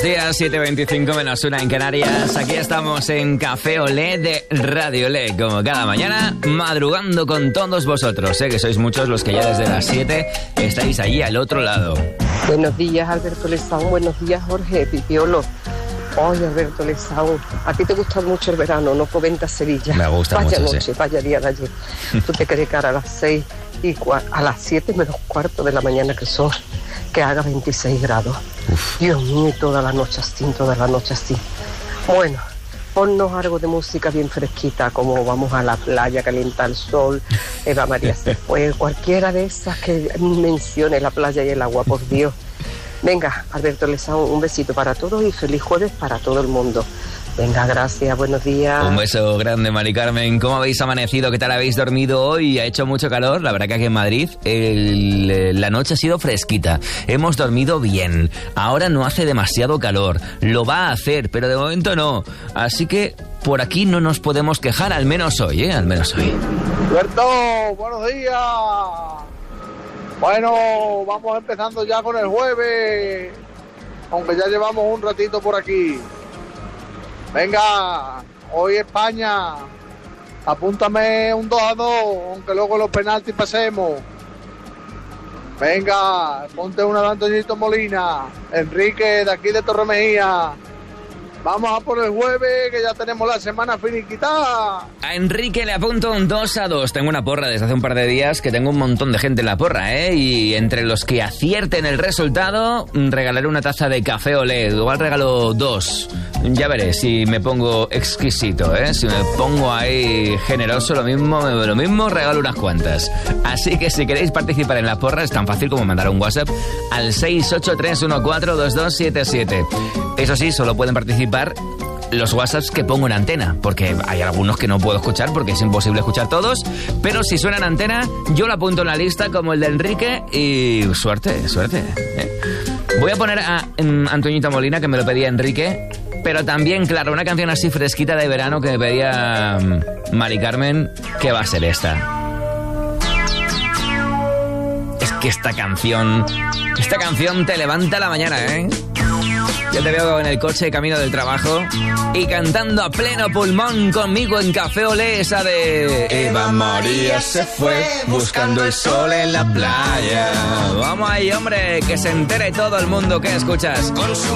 días, 7:25 menos 1 en Canarias. Aquí estamos en Café Olé de Radio Olé, como cada mañana, madrugando con todos vosotros. Sé que sois muchos los que ya desde las 7 estáis allí al otro lado. Buenos días, Alberto Lezaun. Buenos días, Jorge Pipiolo. Oye, Alberto Lezaun, a ti te gusta mucho el verano, no comentas Sevilla. Me gusta vaya mucho, noche, sí. Vaya día de ayer. Tú te crees que ahora a las 6 y a las 7 menos cuarto de la mañana que son, que haga 26 grados. Uf. Dios mío, y toda la noche así. Bueno, ponnos algo de música bien fresquita, como Vamos a la playa, calienta el sol, Eva María se fue, cualquiera de esas que mencione la playa y el agua, por Dios. Venga, Alberto Lezaun, un besito para todos y feliz jueves para todo el mundo. Venga, gracias, buenos días. Un beso grande, Mari Carmen. ¿Cómo habéis amanecido? ¿Qué tal habéis dormido hoy? Ha hecho mucho calor. La verdad que aquí en Madrid la noche ha sido fresquita. Hemos dormido bien. Ahora no hace demasiado calor. Lo va a hacer, pero de momento no. Así que por aquí no nos podemos quejar, al menos hoy, Al menos hoy. Alberto, buenos días. Bueno, vamos empezando ya con el jueves, aunque ya llevamos un ratito por aquí. Venga, hoy España, apúntame un 2-2, aunque luego los penaltis pasemos. Venga, ponte una de Antoñito Molina, Enrique de aquí de Torremejía. Vamos a por el jueves, que ya tenemos la semana finiquitada. A Enrique le apunto un 2-2. Tengo una porra desde hace un par de días que tengo un montón de gente en la porra, Y entre los que acierten el resultado, regalaré una taza de Café Olé. Igual regalo 2. Ya veré si me pongo exquisito, Si me pongo ahí generoso, lo mismo regalo unas cuantas. Así que si queréis participar en la porra, es tan fácil como mandar un WhatsApp al 683142277. Eso sí, solo pueden participar los WhatsApps que pongo en antena, porque hay algunos que no puedo escuchar porque es imposible escuchar todos, pero si suena en antena, yo lo apunto en la lista como el de Enrique y suerte. Voy a poner a Antoñita Molina, que me lo pedía Enrique, pero también, claro, una canción así fresquita de verano que me pedía Mari Carmen, que va a ser esta. Es que esta canción te levanta la mañana, Yo te veo en el coche camino del trabajo y cantando a pleno pulmón conmigo en Café Olé esa de Eva María se fue buscando el sol en la playa. Vamos ahí, hombre, que se entere todo el mundo que escuchas.